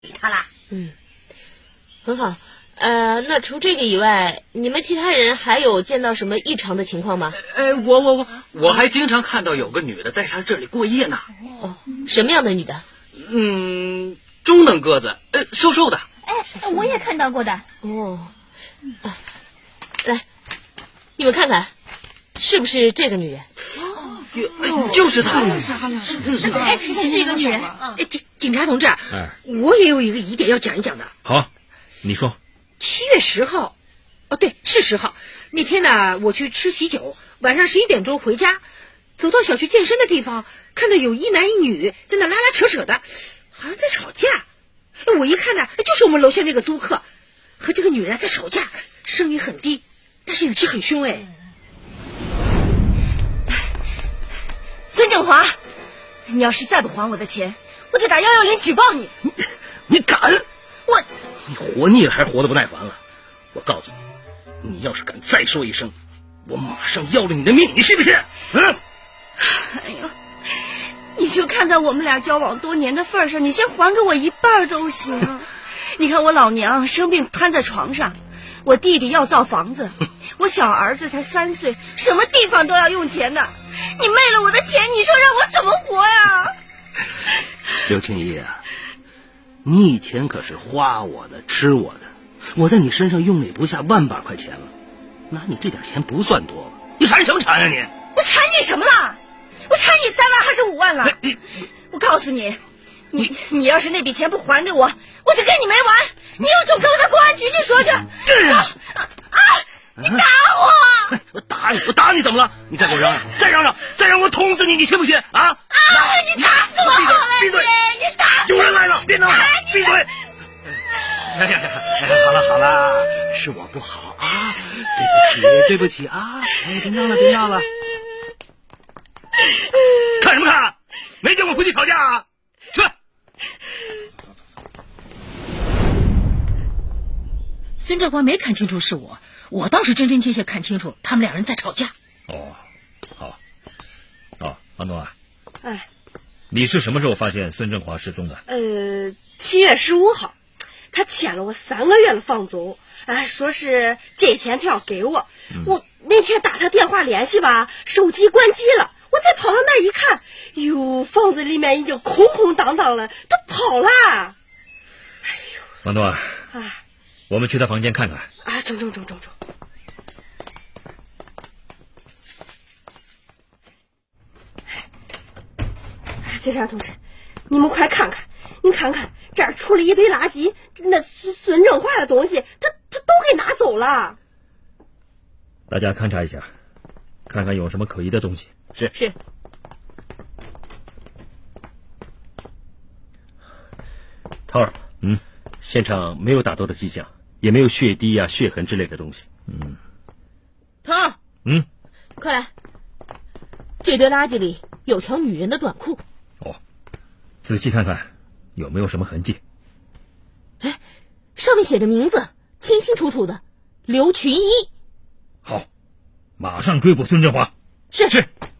理他啦。 很好。那除这个以外，你们其他人还有见到什么异常的情况吗？ 我还经常看到有个女的在他这里过夜呢。 哦，什么样的女的？ 中等个子，瘦瘦的。 我也看到过的。 来，你们看看，是不是这个女人？ 就是她。 是这个女人。 警察同志，我也有一个疑点要讲一讲的。 好，你说。 7月10号，对，是10号。那天呢，我去吃喜酒，晚上11点钟回家，走到小区健身的地方，看到有一男一女在那拉拉扯扯的，好像在吵架。我一看呢，就是我们楼下那个租客和这个女人在吵架，声音很低，但是语气很凶。 孙振华，你要是再不还我的钱，我就打110举报你。 你敢？ 你活腻了还是活得不耐烦了？我告诉你，你要是敢再说一声，我马上要了你的命，你信不信？ 哎呦，你就看在我们俩交往多年的份上，你先还给我一半都行。你看我老娘生病瘫在床上，我弟弟要造房子，我小儿子才3岁，什么地方都要用钱的。你昧了我的钱，你说让我怎么活呀？ 刘青怡啊，你以前可是花我的吃我的，我在你身上用了也不下万把块钱了，拿你这点钱不算多吧？你馋什么馋啊你？ 我馋你什么了？我馋你3万还是5万了？我告诉你，你要是那笔钱不还给我，我就跟你没完！你有种跟我到公安局去说去！你打我！ 我打你怎么了？你再给我嚷嚷，再让我捅死你，你信不信啊？ 你打死我好了！ 闭嘴！ 你打死我！ 有人来了，别闹了，闭嘴！好了，是我不好啊，对不起啊！别闹了！看什么看？没见我回去吵架啊？去！ 孙振华没看清楚是我倒是真真切切看清楚他们2人在吵架。 好，方东啊，你是什么时候发现孙振华失踪的 ？7月15号，他欠了我3个月的房租，说是这天他要给我。我那天打他电话联系吧，手机关机了。我再跑到那儿一看，哟，房子里面已经空空荡荡了，都跑了。 方东啊，我们去他房间看看。 中。警察同志，你们快看看，你看看这儿出了一堆垃圾，那孙振华的东西，他都给拿走了。 大家勘察一下，看看有什么可疑的东西。 是。 涛儿，现场没有打斗的迹象，也没有血滴啊、血痕之类的东西。 涛儿， 快来，这堆垃圾里有条女人的短裤。 仔细看看，有没有什么痕迹？ 上面写着名字，清清楚楚的，刘群一。 好，马上追捕孙振华。 是。